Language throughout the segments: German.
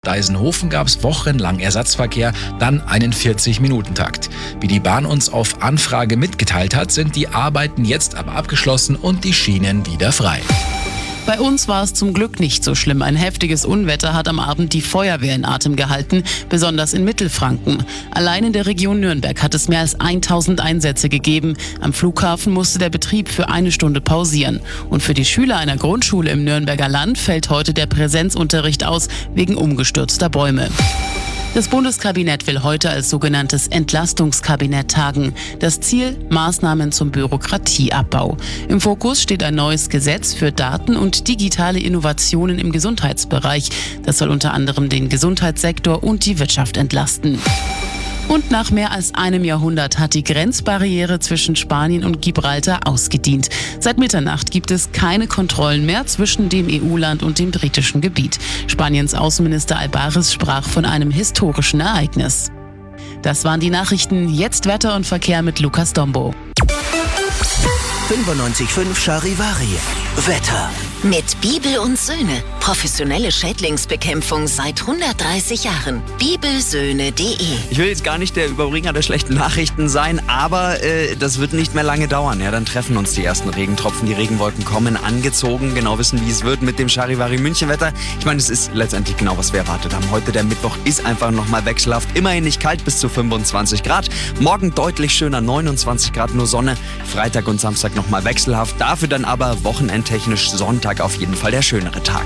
Deisenhofen gab es wochenlang Ersatzverkehr, dann einen 40-Minuten-Takt. Wie die Bahn uns auf Anfrage mitgeteilt hat, sind die Arbeiten jetzt aber abgeschlossen und die Schienen wieder frei. Bei uns war es zum Glück nicht so schlimm. Ein heftiges Unwetter hat am Abend die Feuerwehr in Atem gehalten, besonders in Mittelfranken. Allein in der Region Nürnberg hat es mehr als 1000 Einsätze gegeben. Am Flughafen musste der Betrieb für 1 Stunde pausieren. Und für die Schüler einer Grundschule im Nürnberger Land fällt heute der Präsenzunterricht aus wegen umgestürzter Bäume. Das Bundeskabinett will heute als sogenanntes Entlastungskabinett tagen. Das Ziel: Maßnahmen zum Bürokratieabbau. Im Fokus steht ein neues Gesetz für Daten- und digitale Innovationen im Gesundheitsbereich. Das soll unter anderem den Gesundheitssektor und die Wirtschaft entlasten. Und nach mehr als einem Jahrhundert hat die Grenzbarriere zwischen Spanien und Gibraltar ausgedient. Seit Mitternacht gibt es keine Kontrollen mehr zwischen dem EU-Land und dem britischen Gebiet. Spaniens Außenminister Albares sprach von einem historischen Ereignis. Das waren die Nachrichten. Jetzt Wetter und Verkehr mit Lukas Dombo. 95.5 Charivari. Wetter. Mit Bibel und Söhne. Professionelle Schädlingsbekämpfung seit 130 Jahren. Bibelsöhne.de. Ich will jetzt gar nicht der Überbringer der schlechten Nachrichten sein, aber das wird nicht mehr lange dauern. Ja, dann treffen uns die ersten Regentropfen. Die Regenwolken kommen angezogen. Genau wissen, wie es wird mit dem Charivari München-Wetter. Ich meine, es ist letztendlich genau, was wir erwartet haben. Heute, der Mittwoch, ist einfach nochmal wechselhaft. Immerhin nicht kalt, bis zu 25 Grad. Morgen deutlich schöner, 29 Grad, nur Sonne. Freitag und Samstag nochmal wechselhaft. Dafür dann aber wochenendtechnisch Sonntag auf jeden Fall der schönere Tag.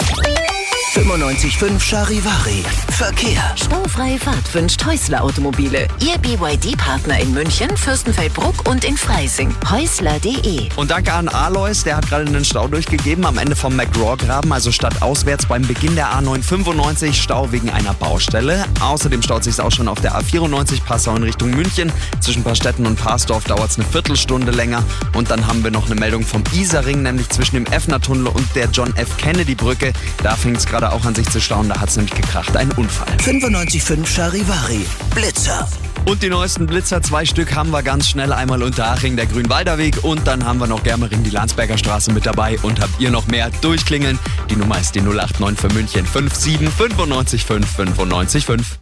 95.5 Charivari. Verkehr. Staufreie Fahrt wünscht Häusler Automobile. Ihr BYD-Partner in München, Fürstenfeldbruck und in Freising. Häusler.de. Und danke an Alois, der hat gerade einen Stau durchgegeben am Ende vom McGraw-Graben, also stadtauswärts beim Beginn der A995, Stau wegen einer Baustelle. Außerdem staut sich auch schon auf der A94 Passau in Richtung München. Zwischen Paarstetten und Parsdorf dauert es eine Viertelstunde länger. Und dann haben wir noch eine Meldung vom Isarring, nämlich zwischen dem Effner-Tunnel und der John F. Kennedy-Brücke. Da fängt es gerade auch an sich zu stauen, da hat es nämlich gekracht, ein Unfall. 95.5 Charivari. Blitzer. Und die neuesten Blitzer, 2 Stück haben wir ganz schnell, einmal Unterhaching, der Grünwalder Weg, und dann haben wir noch Germering, die Landsberger Straße mit dabei. Und habt ihr noch mehr, durchklingeln. Die Nummer ist die 089 für München 57 95 5 95 5.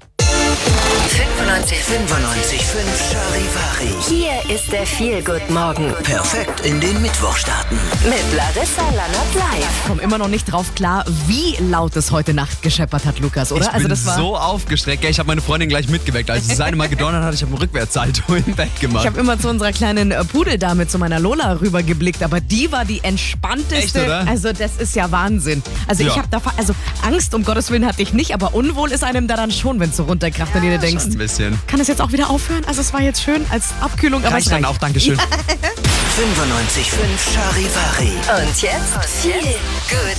95.5 Charivari. Hier ist der Feel-Good-Morgen. Perfekt in den Mittwoch starten. Mit Larissa Lannert live. Ich komme immer noch nicht drauf klar, wie laut es heute Nacht gescheppert hat, Lukas, oder? Ich bin so aufgestreckt. Ich habe meine Freundin gleich mitgeweckt. Als es eine Mal gedonnert hat, ich habe einen Rückwärtssalto im Bett gemacht. Ich habe immer zu unserer kleinen Pudeldame, zu meiner Lola, rübergeblickt, aber die war die entspannteste. Echt, oder? Also das ist ja Wahnsinn. Also Ja. ich habe Angst, um Gottes Willen hatte ich nicht, aber unwohl ist einem daran schon, wenn es so runterkracht und du denkst, ein bisschen. kann es jetzt auch wieder aufhören? Also es war jetzt schön als Abkühlung, aber Reicht es dann reicht. auch, Dankeschön. 95.5 Charivari. Und jetzt Feel Good.